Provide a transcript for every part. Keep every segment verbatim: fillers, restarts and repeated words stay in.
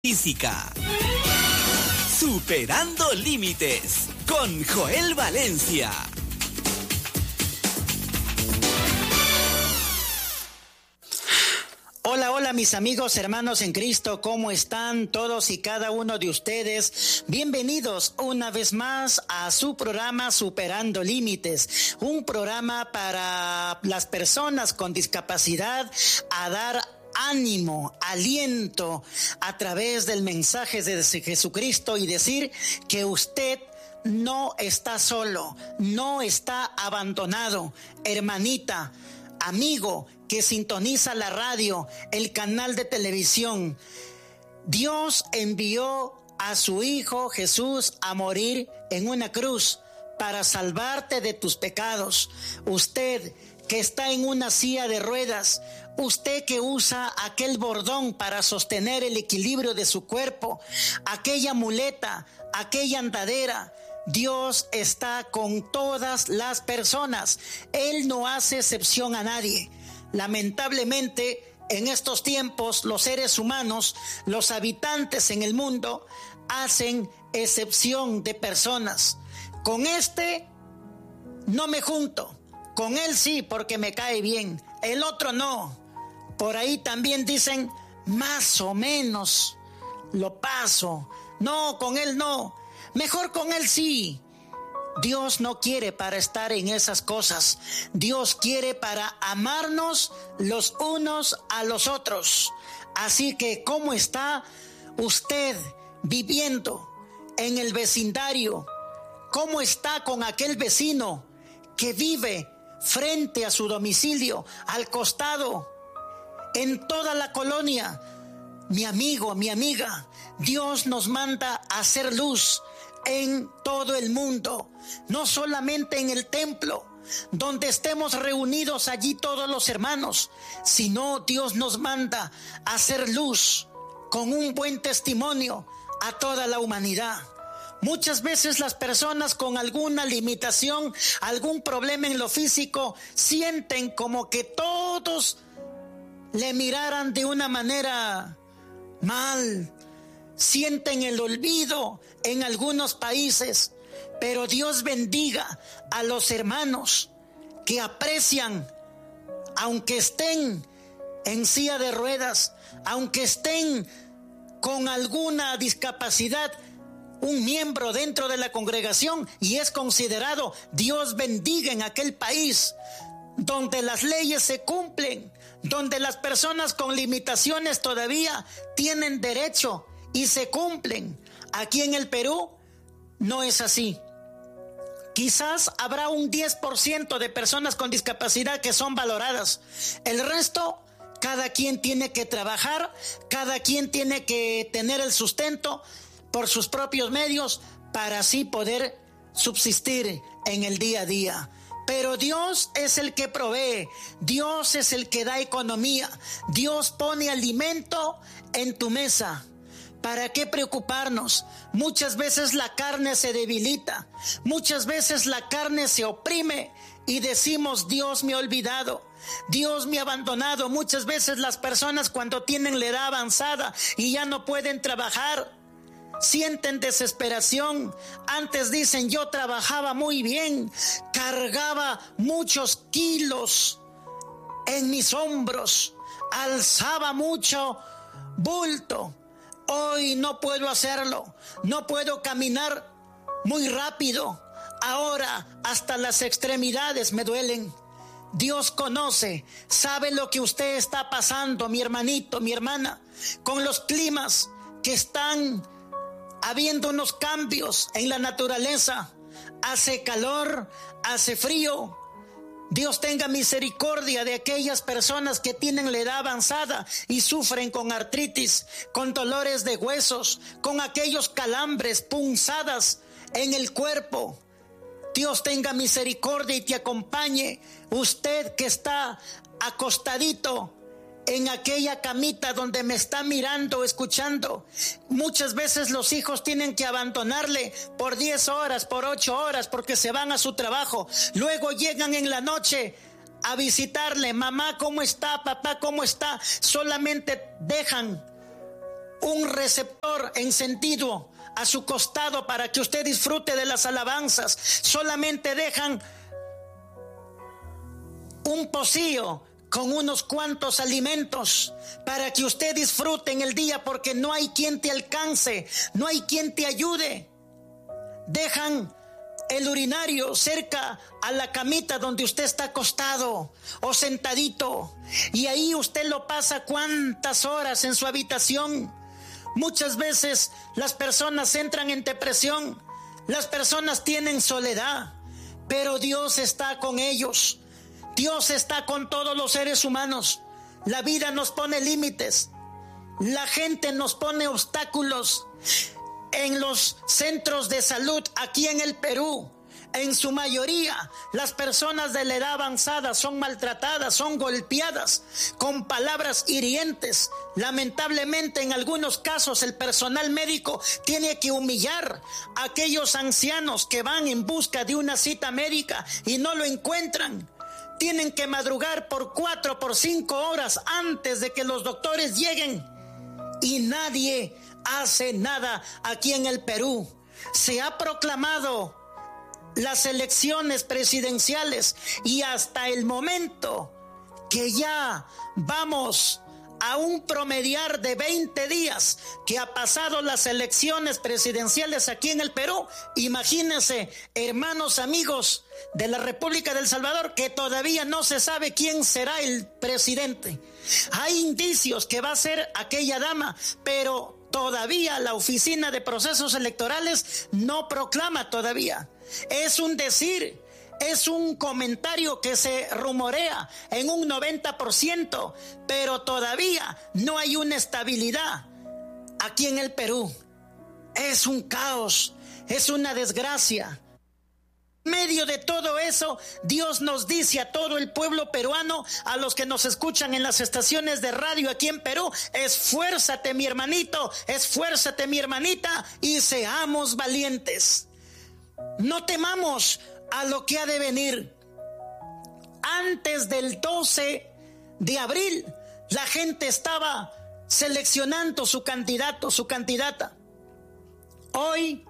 Física. Superando límites con Joel Valencia. Hola, hola mis amigos, hermanos en Cristo, ¿cómo están todos y cada uno de ustedes? Bienvenidos una vez más a su programa Superando Límites, un programa para las personas con discapacidad a dar ánimo, aliento a través del mensaje de Jesucristo y decir que usted no está solo, no está abandonado, hermanita, amigo que sintoniza la radio, el canal de televisión. Dios envió a su Hijo Jesús a morir en una cruz para salvarte de tus pecados. Usted que está en una silla de ruedas, usted que usa aquel bordón para sostener el equilibrio de su cuerpo, aquella muleta, aquella andadera, Dios está con todas las personas. Él no hace excepción a nadie. Lamentablemente, en estos tiempos, los seres humanos, los habitantes en el mundo, hacen excepción de personas. Con este no me junto. Con él sí, porque me cae bien. El otro no. Por ahí también dicen, más o menos, lo paso. No, con él no. Mejor con él sí. Dios no quiere para estar en esas cosas. Dios quiere para amarnos los unos a los otros. Así que, ¿cómo está usted viviendo en el vecindario? ¿Cómo está con aquel vecino que vive frente a su domicilio, al costado, en toda la colonia? Mi amigo, mi amiga, Dios nos manda a hacer luz en todo el mundo, no solamente en el templo, donde estemos reunidos allí todos los hermanos, sino Dios nos manda a hacer luz con un buen testimonio a toda la humanidad. Muchas veces las personas con alguna limitación, algún problema en lo físico, sienten como que todos le miraran de una manera mal. Sienten el olvido en algunos países, pero Dios bendiga a los hermanos que aprecian, aunque estén en silla de ruedas, aunque estén con alguna discapacidad, un miembro dentro de la congregación y es considerado. Dios bendiga en aquel país donde las leyes se cumplen, donde las personas con limitaciones todavía tienen derecho y se cumplen. Aquí en el Perú no es así. Quizás habrá un diez por ciento de personas con discapacidad que son valoradas. El resto, cada quien tiene que trabajar, cada quien tiene que tener el sustento por sus propios medios para así poder subsistir en el día a día. Pero Dios es el que provee, Dios es el que da economía, Dios pone alimento en tu mesa. ¿Para qué preocuparnos? Muchas veces la carne se debilita, muchas veces la carne se oprime y decimos, Dios me ha olvidado, Dios me ha abandonado. Muchas veces las personas cuando tienen la edad avanzada y ya no pueden trabajar, sienten desesperación. Antes dicen, yo trabajaba muy bien, cargaba muchos kilos en mis hombros, alzaba mucho bulto. Hoy no puedo hacerlo, no puedo caminar muy rápido. Ahora hasta las extremidades me duelen. Dios conoce, sabe lo que usted está pasando, mi hermanito, mi hermana, con los climas que están habiendo unos cambios en la naturaleza. Hace calor, hace frío. Dios tenga misericordia de aquellas personas que tienen la edad avanzada y sufren con artritis, con dolores de huesos, con aquellos calambres, punzadas en el cuerpo. Dios tenga misericordia y te acompañe. Usted que está acostadito en aquella camita donde me está mirando, escuchando. Muchas veces los hijos tienen que abandonarle por diez horas, por ocho horas, porque se van a su trabajo. Luego llegan en la noche a visitarle. Mamá, ¿cómo está? Papá, ¿cómo está? Solamente dejan un receptor encendido a su costado para que usted disfrute de las alabanzas. Solamente dejan un pocillo con unos cuantos alimentos para que usted disfrute en el día, porque no hay quien te alcance, no hay quien te ayude. Dejan el urinario cerca a la camita donde usted está acostado o sentadito, y ahí usted lo pasa cuántas horas en su habitación. Muchas veces las personas entran en depresión, las personas tienen soledad, pero Dios está con ellos. Dios está con todos los seres humanos. La vida nos pone límites, la gente nos pone obstáculos. En los centros de salud aquí en el Perú, en su mayoría, las personas de la edad avanzada son maltratadas, son golpeadas con palabras hirientes. Lamentablemente, en algunos casos, el personal médico tiene que humillar a aquellos ancianos que van en busca de una cita médica y no lo encuentran. Tienen que madrugar por cuatro, por cinco horas antes de que los doctores lleguen. Y nadie hace nada aquí en el Perú. Se ha proclamado las elecciones presidenciales y hasta el momento que ya vamos a un promediar de veinte días que ha pasado las elecciones presidenciales aquí en el Perú. Imagínense, hermanos, amigos de la República del Salvador, que todavía no se sabe quién será el presidente. Hay indicios que va a ser aquella dama, pero todavía la Oficina de Procesos Electorales no proclama todavía. Es un decir, es un comentario que se rumorea en un noventa por ciento, pero todavía no hay una estabilidad aquí en el Perú. Es un caos, es una desgracia. En medio de todo eso, Dios nos dice a todo el pueblo peruano, a los que nos escuchan en las estaciones de radio aquí en Perú: esfuérzate, mi hermanito, esfuérzate, mi hermanita, y seamos valientes. No temamos a lo que ha de venir. Antes del doce de abril, la gente estaba seleccionando su candidato, su candidata. Hoy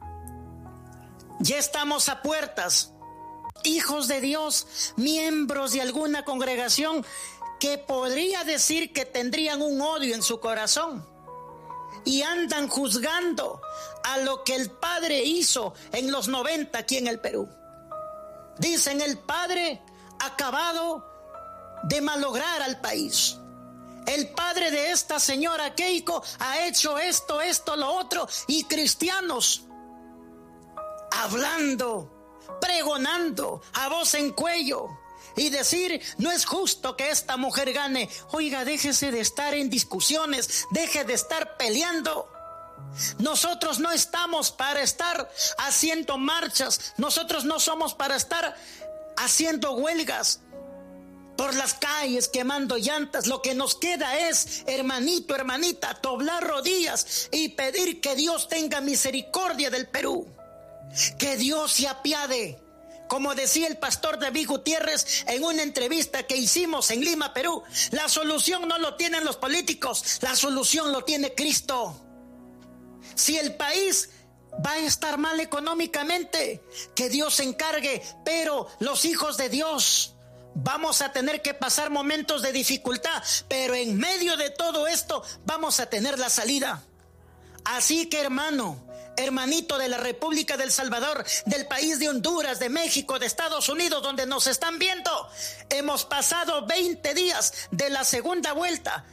ya estamos a puertas. Hijos de Dios, miembros de alguna congregación que podría decir que tendrían un odio en su corazón y andan juzgando a lo que el Padre hizo en los noventa aquí en el Perú. Dicen: el Padre ha acabado de malograr al país. El padre de esta señora Keiko ha hecho esto, esto, lo otro, y cristianos hablando, pregonando a voz en cuello y decir: no es justo que esta mujer gane. Oiga, déjese de estar en discusiones, deje de estar peleando. Nosotros no estamos para estar haciendo marchas, nosotros no somos para estar haciendo huelgas por las calles, quemando llantas. Lo que nos queda es, hermanito, hermanita, doblar rodillas y pedir que Dios tenga misericordia del Perú, que Dios se apiade. Como decía el pastor David Gutiérrez en una entrevista que hicimos en Lima, Perú: la solución no lo tienen los políticos, la solución lo tiene Cristo. Si el país va a estar mal económicamente, que Dios se encargue, pero los hijos de Dios vamos a tener que pasar momentos de dificultad, pero en medio de todo esto vamos a tener la salida. Así que, hermano, hermanito de la República del Salvador, del país de Honduras, de México, de Estados Unidos, donde nos están viendo, hemos pasado veinte días de la segunda vuelta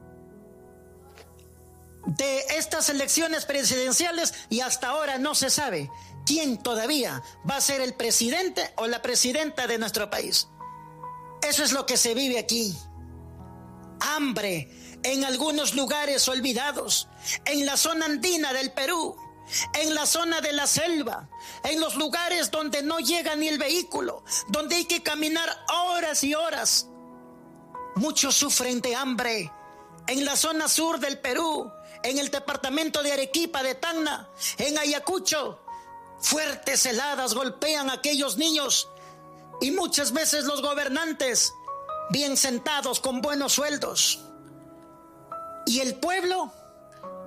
de estas elecciones presidenciales y hasta ahora no se sabe quién todavía va a ser el presidente o la presidenta de nuestro país. Eso es lo que se vive aquí. Hambre en algunos lugares olvidados, en la zona andina del Perú, en la zona de la selva, en los lugares donde no llega ni el vehículo, donde hay que caminar horas y horas. Muchos sufren de hambre. En la zona sur del Perú, en el departamento de Arequipa, de Tacna, en Ayacucho, fuertes heladas golpean a aquellos niños y muchas veces los gobernantes, bien sentados con buenos sueldos. Y el pueblo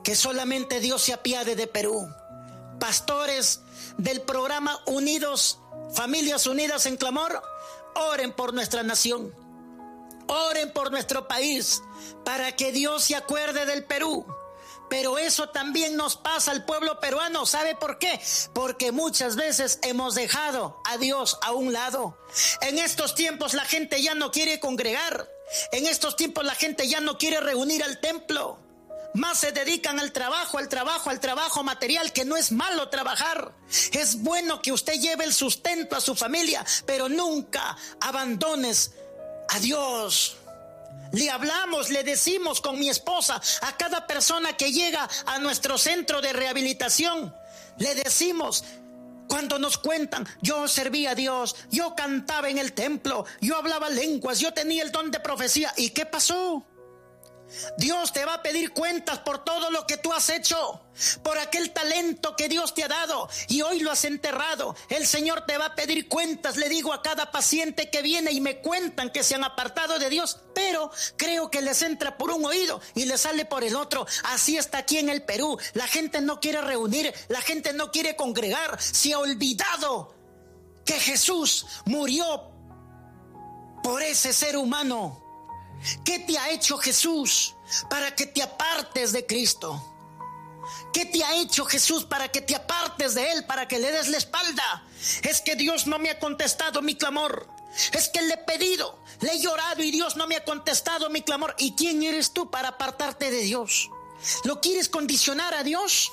que solamente Dios se apiade de Perú. Pastores del programa Unidos, Familias Unidas en Clamor, oren por nuestra nación, oren por nuestro país, para que Dios se acuerde del Perú. Pero eso también nos pasa al pueblo peruano. ¿Sabe por qué? Porque muchas veces hemos dejado a Dios a un lado. En estos tiempos la gente ya no quiere congregar. En estos tiempos la gente ya no quiere reunir al templo. Más se dedican al trabajo, al trabajo, al trabajo material, que no es malo trabajar. Es bueno que usted lleve el sustento a su familia, pero nunca abandones a Dios. Le hablamos, le decimos con mi esposa a cada persona que llega a nuestro centro de rehabilitación. Le decimos, cuando nos cuentan, yo servía a Dios, yo cantaba en el templo, yo hablaba lenguas, yo tenía el don de profecía. ¿Y qué pasó? Dios te va a pedir cuentas por todo lo que tú has hecho, por aquel talento que Dios te ha dado y hoy lo has enterrado. El Señor te va a pedir cuentas. Le digo a cada paciente que viene y me cuentan que se han apartado de Dios, pero creo que les entra por un oído y les sale por el otro. Así está aquí en el Perú. La gente no quiere reunir, la gente no quiere congregar. Se ha olvidado que Jesús murió por ese ser humano. ¿Qué te ha hecho Jesús para que te apartes de Cristo? ¿Qué te ha hecho Jesús para que te apartes de Él, para que le des la espalda? Es que Dios no me ha contestado mi clamor. Es que le he pedido, le he llorado y Dios no me ha contestado mi clamor. ¿Y quién eres tú para apartarte de Dios? ¿Lo quieres condicionar a Dios?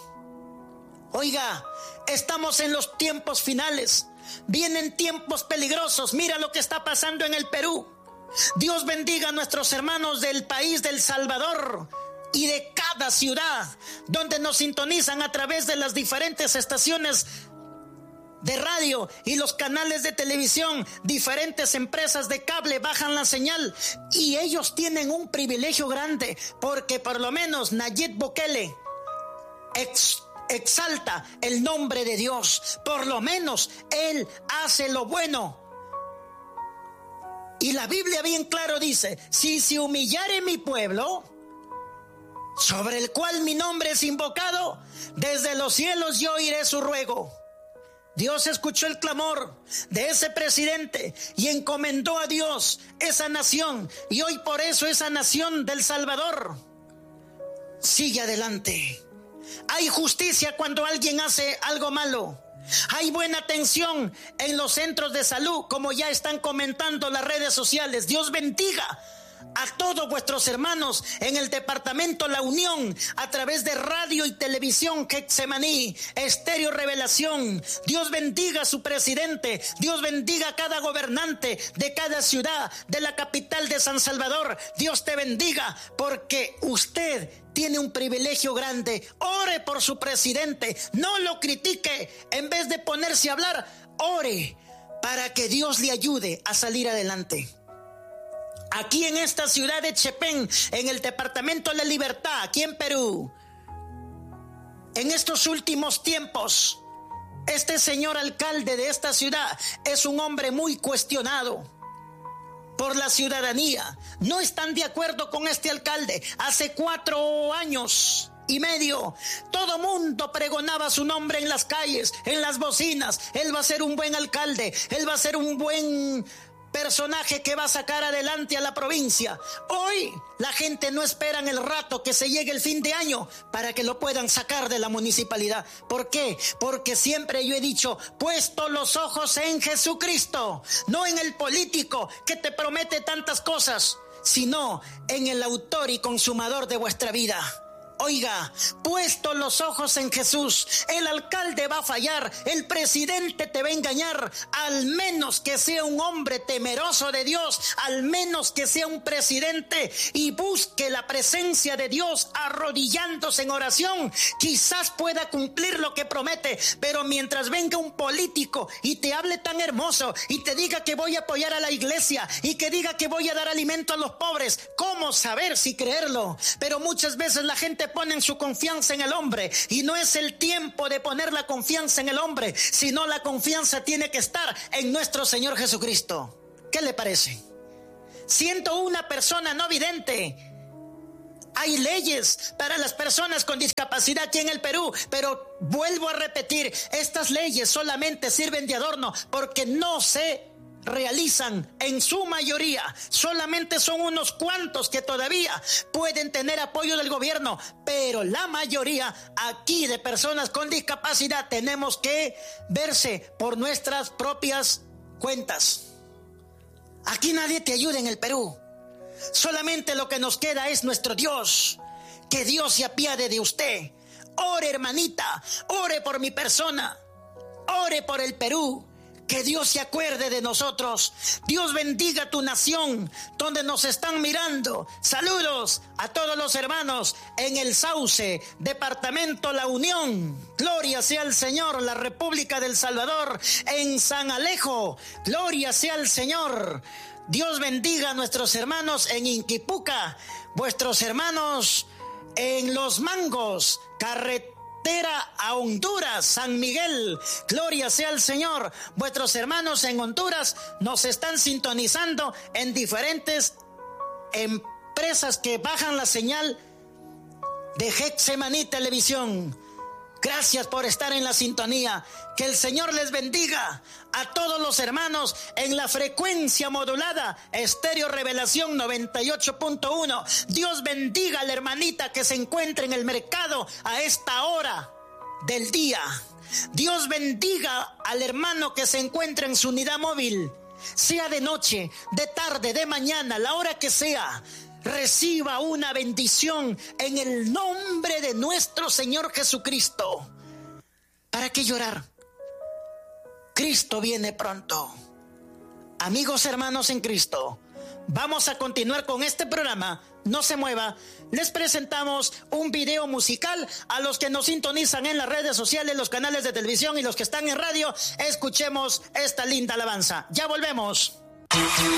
Oiga, estamos en los tiempos finales. Vienen tiempos peligrosos. Mira lo que está pasando en el Perú. Dios bendiga a nuestros hermanos del país del Salvador y de cada ciudad donde nos sintonizan a través de las diferentes estaciones de radio y los canales de televisión. Diferentes empresas de cable bajan la señal y ellos tienen un privilegio grande, porque por lo menos Nayib Bukele ex exalta el nombre de Dios. Por lo menos él hace lo bueno. Y la Biblia bien claro dice, si se humillare mi pueblo, sobre el cual mi nombre es invocado, desde los cielos yo oiré su ruego. Dios escuchó el clamor de ese presidente y encomendó a Dios esa nación. Y hoy por eso esa nación del Salvador sigue adelante. Hay justicia cuando alguien hace algo malo. Hay buena atención en los centros de salud, como ya están comentando las redes sociales. Dios bendiga a todos vuestros hermanos en el departamento La Unión, a través de radio y televisión Getsemaní, Estéreo Revelación. Dios bendiga a su presidente. Dios bendiga a cada gobernante de cada ciudad, de la capital de San Salvador. Dios te bendiga, porque usted tiene un privilegio grande. Ore por su presidente, no lo critique. En vez de ponerse a hablar, ore para que Dios le ayude a salir adelante. Aquí en esta ciudad de Chepén, en el departamento de La Libertad, aquí en Perú, en estos últimos tiempos, este señor alcalde de esta ciudad es un hombre muy cuestionado por la ciudadanía. No están de acuerdo con este alcalde. Hace cuatro años y medio, todo mundo pregonaba su nombre en las calles, en las bocinas. Él va a ser un buen alcalde, él va a ser un buen personaje que va a sacar adelante a la provincia. Hoy la gente no espera en el rato que se llegue el fin de año para que lo puedan sacar de la municipalidad. ¿Por qué? Porque siempre yo he dicho, puesto los ojos en Jesucristo, no en el político que te promete tantas cosas, sino en el autor y consumador de vuestra vida. Oiga, puesto los ojos en Jesús, el alcalde va a fallar, el presidente te va a engañar, al menos que sea un hombre temeroso de Dios, al menos que sea un presidente y busque la presencia de Dios arrodillándose en oración, quizás pueda cumplir lo que promete. Pero mientras venga un político y te hable tan hermoso y te diga que voy a apoyar a la iglesia y que diga que voy a dar alimento a los pobres, ¿cómo saber si creerlo? Pero muchas veces la gente ponen su confianza en el hombre y no es el tiempo de poner la confianza en el hombre, sino la confianza tiene que estar en nuestro Señor Jesucristo. ¿Qué le parece? Siendo una persona no vidente, Hay leyes para las personas con discapacidad aquí en el Perú, pero vuelvo a repetir, estas leyes solamente sirven de adorno porque no se realizan en su mayoría. Solamente son unos cuantos que todavía pueden tener apoyo del gobierno, pero la mayoría aquí de personas con discapacidad tenemos que verse por nuestras propias cuentas. Aquí nadie te ayuda en el Perú. Solamente lo que nos queda es nuestro Dios. Que Dios se apiade de usted. Ore, hermanita, ore por mi persona, ore por el Perú. Que Dios se acuerde de nosotros. Dios bendiga tu nación donde nos están mirando. Saludos a todos los hermanos en el Sauce, departamento La Unión. Gloria sea al Señor. La República del Salvador, en San Alejo. Gloria sea al Señor. Dios bendiga a nuestros hermanos en Inquipuca, vuestros hermanos en Los Mangos, carretera a Honduras, San Miguel. Gloria sea al Señor. Vuestros hermanos en Honduras nos están sintonizando en diferentes empresas que bajan la señal de Getsemaní Televisión. Gracias por estar en la sintonía. Que el Señor les bendiga a todos los hermanos en la frecuencia modulada Estéreo Revelación noventa y ocho punto uno. Dios bendiga a la hermanita que se encuentra en el mercado a esta hora del día. Dios bendiga al hermano que se encuentra en su unidad móvil, sea de noche, de tarde, de mañana, la hora que sea. Reciba una bendición en el nombre de nuestro Señor Jesucristo. ¿Para qué llorar? Cristo viene pronto. Amigos, hermanos en Cristo, vamos a continuar con este programa. No se mueva. Les presentamos un video musical. A los que nos sintonizan en las redes sociales, los canales de televisión y los que están en radio, escuchemos esta linda alabanza. Ya volvemos.